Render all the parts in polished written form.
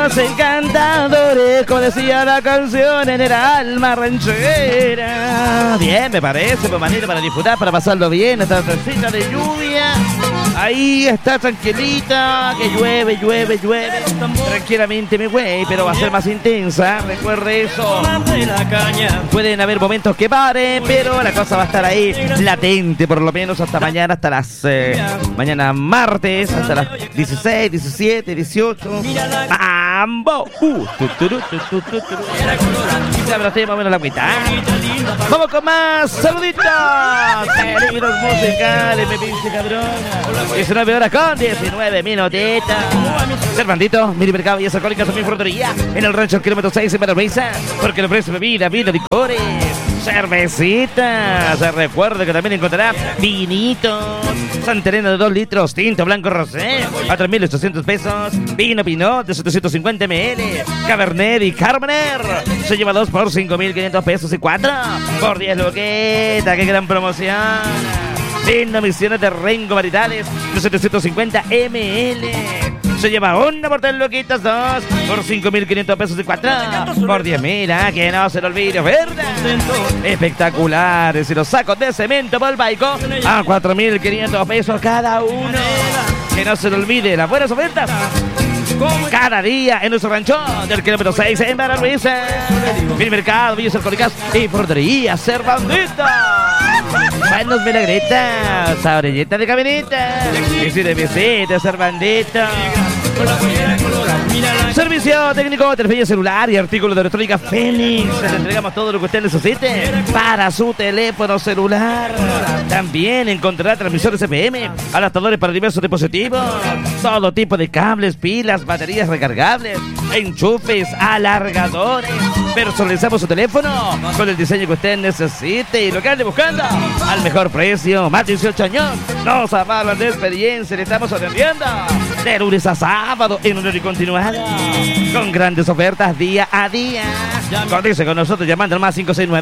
somos encantadores, como decía la canción en el alma ranchera. Bien, me parece, pues manito, para disfrutar, para pasarlo bien, esta tardecita de lluvia. Ahí está tranquilita, que llueve. Tranquilamente, mi güey, pero va a ser más intensa. Recuerde eso. Pueden haber momentos que paren, pero la cosa va a estar ahí latente, por lo menos hasta mañana, hasta las mañana martes, hasta las 16, 17, 18. ¡Mambo! Ya me lo estoy más o menos la mitad. Vamos con más saluditos. Peligros musicales, me pinche cabrón. 19 horas con 19 minutitos. Servandito, mini mercado y alcohólicas también frutería. En el rancho kilómetro 6 en Barabesa. Porque le ofrece bebida, vino, licores, cervecitas. Recuerde que también encontrará vinitos. Santa Elena de 2 litros, tinto blanco rosé a 3.800 pesos. Vino Pinot de 750 ml. Cabernet y Carmener se lleva 2 por 5.500 pesos y 4 por 10 loquetas. ¡Qué gran promoción! Vino Misiones de Rengo Variedades de 750 ml. Se lleva 1 por 3 loquitas, 2 por 5.500 pesos y 4 por 10.000. Que no se lo olvide, ¿verdad? Espectaculares. Y los sacos de cemento Volvaico a 4.500 pesos cada uno. Que no se lo olvide, las buenas ofertas cada día en nuestro rancho del kilómetro 6 en Barabesa. Mini mercado, villas alcohólicas y frutería Servandita. Buenos milagritas, sabrillita de caminita. Y si de visita, Servandita. Servicio técnico, telefonía celular y artículos de electrónica Fénix. Le entregamos todo lo que usted necesite para su teléfono celular. También encontrará transmisores CPM, adaptadores para diversos dispositivos, todo tipo de cables, pilas, baterías recargables, enchufes, alargadores. Personalizamos su teléfono con el diseño que usted necesite y lo que ande buscando al mejor precio. Más de 18 años nos avalan de experiencia. Le estamos atendiendo de lunes a sábado en horario continuado con grandes ofertas día a día. Contacte con nosotros llamando al más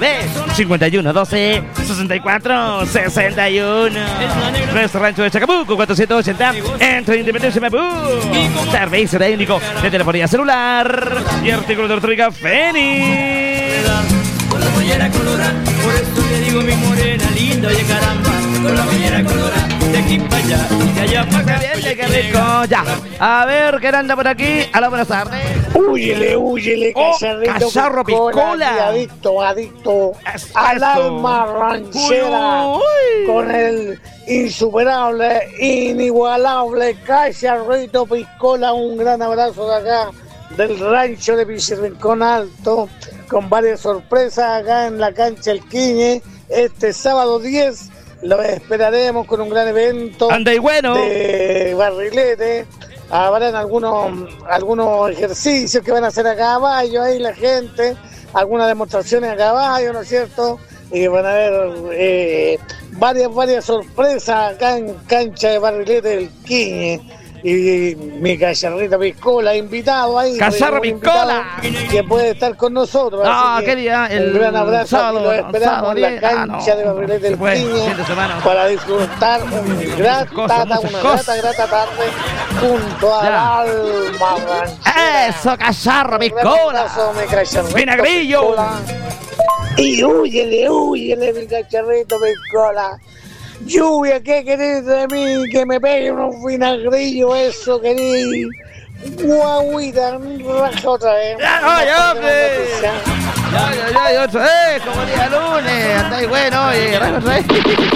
569-5112-6461. Nuestro rancho de Chacabuco 480 entre Independencia y Maipú. Servicio técnico de telefonía celular y artículos de electrónica Fénix. Con la mollera colorada, por eso le digo mi morena linda, oye caramba, con la mollera colorada, de aquí para allá, de allá para acá. Qué rico, ya. A ver, ¿quién anda por aquí? A la buenas tardes. Huyele, Cacharro Piscola. Adicto al alma ranchera. Uy. Con el insuperable, inigualable Cacharrito Piscola. Un gran abrazo de acá, del rancho de Pichirrincón Alto, con varias sorpresas acá en la cancha El Quiñe. Este sábado 10 lo esperaremos con un gran evento. Anda y bueno. De barrilete. Habrán algunos ejercicios que van a hacer a caballo ahí la gente, algunas demostraciones a caballo, ¿no es cierto? Y van a haber varias sorpresas acá en cancha de barrilete del Quiñe. Y mi Cacharrito Piscola invitado ahí. Cacharro Piscola, que puede estar con nosotros. Ah, qué día. Un gran abrazo. Sábado, lo esperamos en la cancha de barrilete del Quiñe para disfrutar una grata tarde junto al alma ranchera. Eso, Cacharro Piscola. Vinagrillo. Y huyele, mi Cacharrito Piscola. Lluvia, ¿qué querés de mí? Que me pegue unos vinagrillos, eso querés. Guaguita, raja otra vez. ¡Ay, hombre! ¡Ay, otra vez! Como día lunes, andáis bueno, oye, raja otra vez.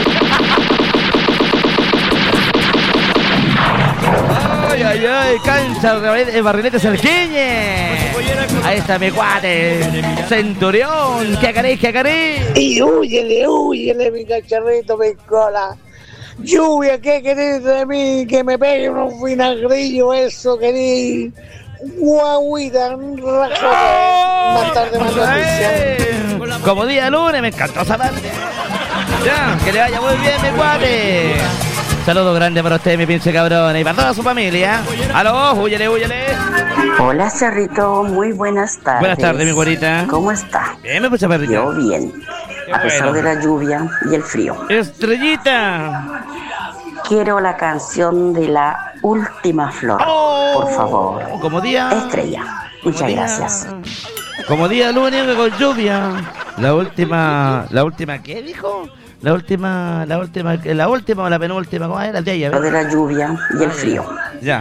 Ay, cancha de barriletes El Quiñe. Ahí está mi cuate, Centurión. ¿Qué querés? Y huyele, mi Cacharrito Piscola. Lluvia, ¿qué querés de mí? Que me pegue unos vinagrillos, eso querés. Guaguita, raja. Más tarde, más noticias. Como día lunes, me encantó esa parte. Ya, que le vaya muy bien, mi cuate. Saludos grandes para usted, mi pinche cabrón, y para toda su familia. ¡Aló! ¡Huyele! Hola, Cerrito, muy buenas tardes. Buenas tardes, mi güerita. ¿Cómo está? Bien, me escucha, perrito. Yo bien, a pesar de la lluvia y el frío. Estrellita. Quiero la canción de la última flor. Por favor. Como día. Estrella. Muchas gracias. Como día lunes con lluvia. La última, ¿qué dijo? La última o la penúltima, ¿cómo era? Lo de la lluvia y el frío. Ya.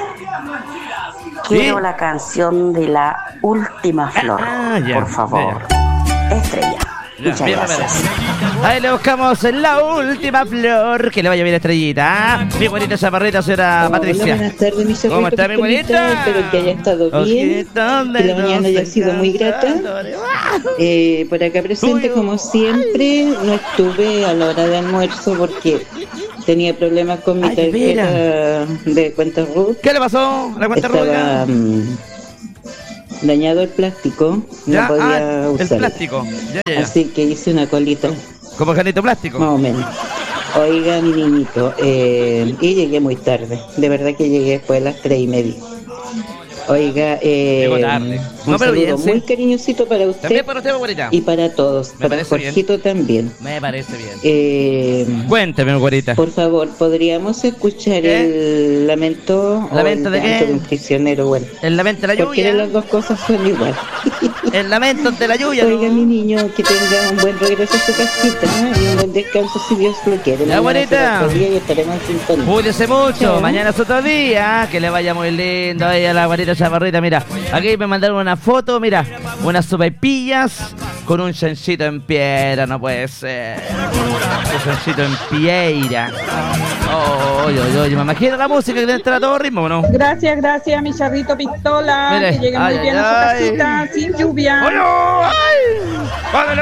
Quiero ¿Sí? la canción de la última flor. Ya, por favor. Estrella. Ya, Muchas bien, gracias. Ahí le buscamos la última flor. Que le vaya bien, Estrellita. Mi bonita chaparrita, señora Patricia. Hola, buenas tardes, mi cerrito. ¿Cómo está, mi bonita? Espero que haya estado bien, que la mañana haya sido muy grata. Por acá presente, como siempre, no estuve a la hora de almuerzo porque tenía problemas con mi tarjeta de cuenta RUT. ¿Qué le pasó? ¿La cuenta RUT? Estaba dañado el plástico, Ya, no podía el usarlo. plástico. Ya. Así que hice una colita, Como janito plástico. más o menos. Oiga, mi niñito, y llegué muy tarde, de verdad que llegué después de las 3:30. Oiga, Llegó tarde. un No, pero saludo bien, sí. muy cariñosito para usted También para usted, güerita. y para todos, Me para parece bien. Jorgito también. Me parece bien. Cuénteme, güerita. Por favor, ¿podríamos escuchar el lamento ¿Lamento o de el qué? llanto de un prisionero? Bueno, El lamento de la cualquiera de lluvia. las dos cosas son igual. El lamento de la lluvia. Oiga, ¿no? mi niño, que tenga un buen regreso a su casita, ¿no? Y un buen descanso si Dios lo quiere. Ya, Mañana güerita. será otro día y estaremos en sintonía. Cuídese mucho, Chao. mañana es otro día, que le vaya muy lindo ahí a la guarita chaparrita, mira, aquí me mandaron una foto, mira, unas sopaipillas con un chanchito en piedra, no puede ser, un chanchito en piedra, oye, me imagino la música que entra a todo ritmo, ¿no? Gracias, mi charrito pistola. Mire, Que llegue ay, muy bien ay, a su ay. casita, sin lluvia. ¡Oye, ay! ¡Padre,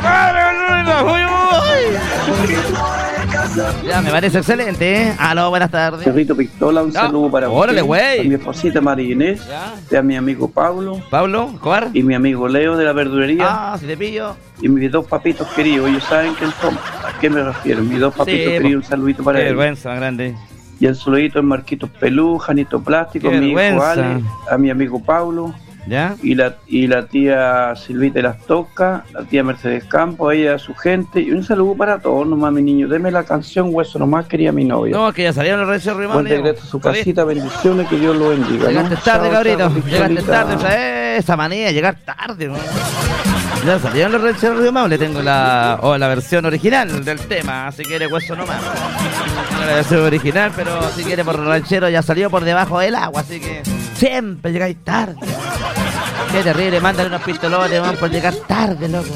Ya, me parece excelente, ¿eh? Aló, buenas tardes. Cerrito Pistola, un Ya. saludo para Órale, usted, güey. a mi esposita María Inés, Ya. a mi amigo Pablo Pablo, Cobar. y mi amigo Leo de la verdulería Ah, si te pillo. y mis dos papitos queridos. Ellos saben quién son, a qué me refiero. Mis dos papitos Sí, queridos, un saludito para Qué ellos. vergüenza más grande. Y el saludito es Marquitos Pelú, Janito Plástico, Qué mi hijo vergüenza. Ale, a mi amigo Pablo ¿Ya? y la tía Silvita de las Tocas, la tía Mercedes Campos, ella, su gente. Y un saludo para todos nomás, mi niño. Deme la canción Hueso Nomás, quería mi novia. No, que ya salieron los reyes rimados. Buen regreso a su casita, bendiciones, que Dios lo bendiga. Llegaste ¿no? tarde, Chao, cabrito. chao, Llegaste pistolita. tarde. O sea, esa manía de llegar tarde, ¿no? Ya salieron los reyes rimados. Le tengo la versión original del tema. Si quiere, hueso nomás. No la versión original, pero si quiere por ranchero ya salió por debajo del agua. Así que siempre llegáis tarde. Qué terrible. Mándale unos pistolones, man, por llegar tarde, loco.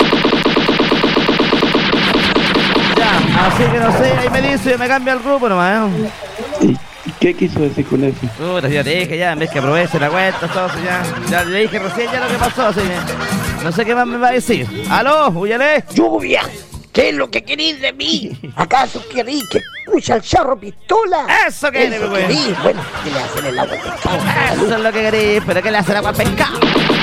Ya, así que no sé. Ahí me dice, me cambia el grupo nomás, ¿eh? ¿Y qué quiso decir con eso? Puta, ya te dije ya, en vez que aproveche la vuelta, todo eso ya le dije recién ya lo que pasó, así que no sé qué más me va a decir. ¡Aló, huyale! Lluvia, ¿qué es lo que querís de mí? ¿Acaso querís que escuche al charro pistola? ¡Eso querés, ¿Eso güey! querís? Bueno, ¿qué le hacen el agua al pescado? Eso es lo que queréis, pero ¿qué le hace el agua al pescado?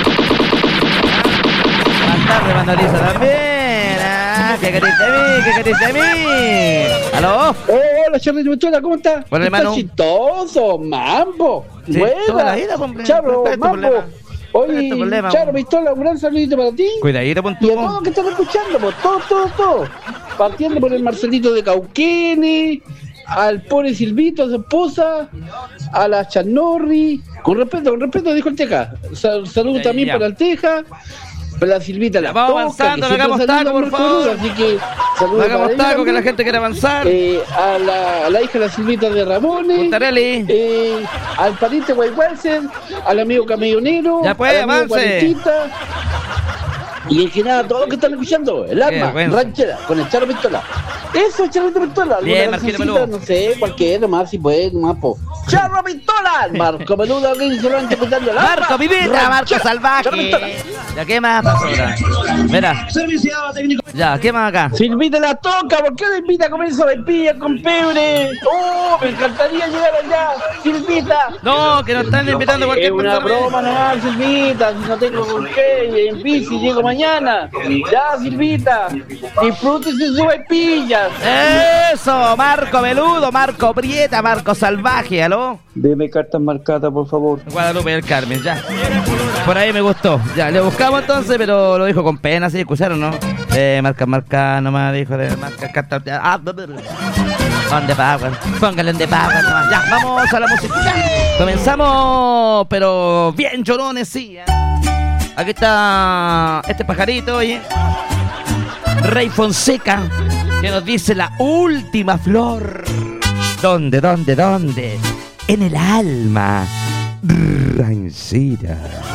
Buenas tardes, Mandolisa también, ¿ah? ¿Qué querés de mí? ¿Qué querés de mí? ¿Aló? Hola, Charrito Pistola, ¿cómo estás? Hola, hermano. Está chistoso, mambo. Sí, toda la vida, hombre. Charro, Respeto, mambo. problema. Oye, Respeto, problema, Charro hombre. Pistola, un gran saludito para ti. Cuidadito, Y a puntuo. todos que están escuchando, pues, todo. Partiendo por el Marcelito de Cauquenes, al pobre Silvito, a su esposa, a la Chanorri. Con respeto, dijo el Teca. Saludo también ya. para el Teja. Para la Silvita la Vamos Toca, avanzando, que no siempre hagamos saluda taco, a por Marco favor. Lula, así que No saludos para hagamos ella taco, que la también. gente quiere avanzar. A la hija de la Silvita de Ramones, Puntarelli. al pariente Guayhuelsen, al amigo camionero, Ya pues, al amigo avance. Cuarentita, y en general a todos los que están escuchando, el Qué arma vergüenza. ranchera con el Charro Pistola. Eso, Charrito Pistola, alguna Bien, Marquito cancioncita, Peludo. no sé, cualquiera más, si puede, nomás po. ¡Charro Pistola! Marco Peludo, que dice lo antes escuchando el arma. Marco, mi vida, Marco ranchera, Charro Salvaje. Pistola. Ya, ¿qué más pasó ahora? Mira. Ya, ¿qué más acá? Silvita la Toca, ¿por qué le invita a comer sopaipillas con pebre? ¡Oh, me encantaría llegar allá! ¡Silvita! No, que nos están invitando a Es cualquier una persona. broma nomás, Silvita, si no tengo con qué, en bici llego mañana. Ya, Silvita, disfrute sus sopaipillas. Eso, Marco Veludo, Marco Prieta, Marco Salvaje, ¿aló? Deme cartas marcadas, por favor. Guadalupe del Carmen, ya. Por ahí me gustó. Ya, le buscamos entonces, pero lo dijo con pena, sí, escucharon, ¿no? Marca, nomás dijo de marca. ¿Dónde pagan? Póngale donde pagan nomás. Ya, vamos a la música. Comenzamos, pero bien llorones, sí. Aquí está este pajarito, oye. Rey Fonseca, que nos dice la última flor. ¿Dónde? En el alma. Rancida.